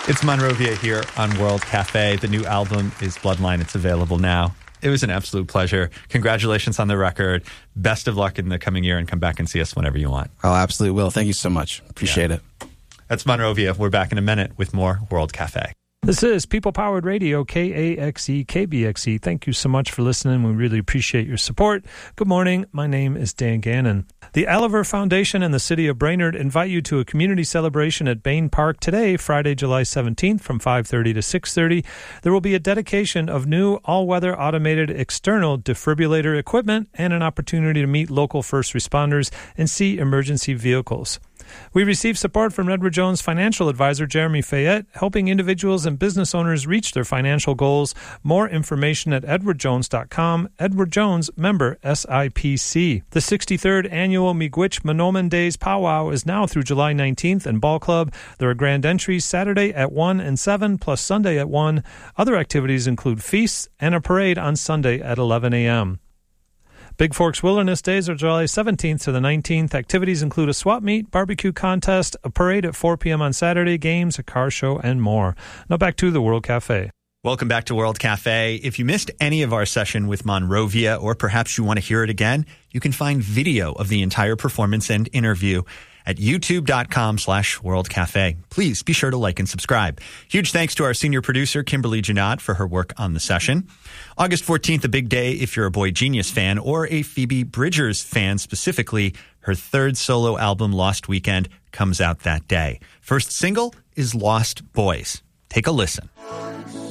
It's Monrovia here on World Cafe. The new album is Bloodline. It's available now. It was an absolute pleasure. Congratulations on the record. Best of luck in the coming year, and come back and see us whenever you want. Oh, absolutely will. Thank you so much. Appreciate it. That's Monrovia. We're back in a minute with more World Cafe. This is People-Powered Radio, KAXE, KBXE. Thank you so much for listening. We really appreciate your support. Good morning. My name is Dan Gannon. The Oliver Foundation and the City of Brainerd invite you to a community celebration at Bain Park today, Friday, July 17th from 5:30 to 6:30. There will be a dedication of new all-weather automated external defibrillator equipment and an opportunity to meet local first responders and see emergency vehicles. We receive support from Edward Jones financial advisor Jeremy Fayette, helping individuals and business owners reach their financial goals. More information at edwardjones.com. Edward Jones, member SIPC. The 63rd annual Miigwech Manoman Days Powwow is now through July 19th in Ball Club. There are grand entries Saturday at 1 and 7, plus Sunday at 1. Other activities include feasts and a parade on Sunday at 11 a.m. Big Forks Wilderness Days are July 17th to the 19th. Activities include a swap meet, barbecue contest, a parade at 4 p.m. on Saturday, games, a car show, and more. Now back to the World Cafe. Welcome back to World Cafe. If you missed any of our session with Monrovia, or perhaps you want to hear it again, you can find video of the entire performance and interview at youtube.com/World Cafe. Please be sure to like and subscribe. Huge thanks to our senior producer, Kimberly Janot, for her work on the session. August 14th, a big day if you're a Boy Genius fan or a Phoebe Bridgers fan specifically. Her third solo album, Lost Weekend, comes out that day. First single is Lost Boys. Take a listen.